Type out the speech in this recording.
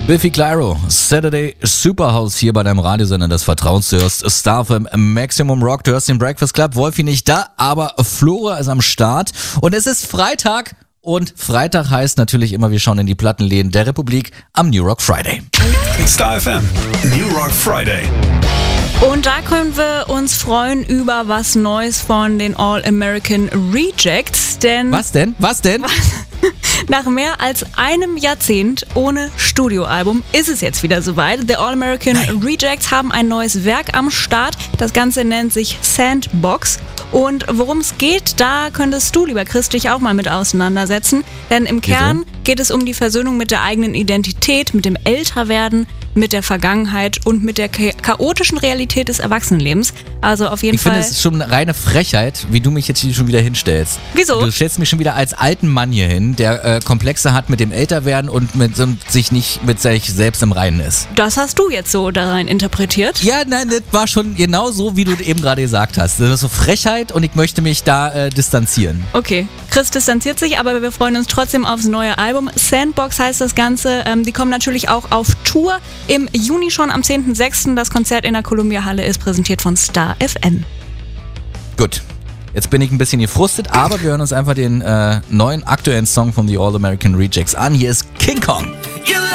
Biffy Clyro, Saturday Superhouse hier bei deinem Radiosender des Vertrauens. Du hörst Star FM Maximum Rock, du hörst den Breakfast Club. Wolfi nicht da, aber Flora ist am Start. Und es ist Freitag. Und Freitag heißt natürlich immer, wir schauen in die Plattenläden der Republik am New Rock Friday. Star FM, New Rock Friday. Und da können wir uns freuen über was Neues von den All-American Rejects, denn... Was denn? Nach mehr als einem Jahrzehnt ohne Studioalbum ist es jetzt wieder soweit. The All-American Rejects haben ein neues Werk am Start. Das Ganze nennt sich Sandbox. Und worum es geht, da könntest du, lieber Chris, dich auch mal mit auseinandersetzen. Denn im Kern geht es um die Versöhnung mit der eigenen Identität, mit dem Älterwerden, mit der Vergangenheit und mit der chaotischen Realität des Erwachsenenlebens. Also auf jeden Fall... Ich finde, es ist schon eine reine Frechheit, wie du mich jetzt hier schon wieder hinstellst. Wieso? Du stellst mich schon wieder als alten Mann hier hin, der Komplexe hat mit dem Älterwerden und sich nicht mit sich selbst im Reinen ist. Das hast du jetzt so da rein interpretiert? Ja, nein, das war schon genau so, wie du eben gerade gesagt hast. Das ist so Frechheit und ich möchte mich da distanzieren. Okay, Chris distanziert sich, aber wir freuen uns trotzdem aufs neue Album. Sandbox heißt das Ganze. Die kommen natürlich auch auf Tour. Im Juni schon, am 10.06. Das Konzert in der Columbia Halle ist präsentiert von Star FM. Gut, jetzt bin ich ein bisschen gefrustet, aber wir hören uns einfach den neuen aktuellen Song von The All American Rejects an. Hier ist King Kong.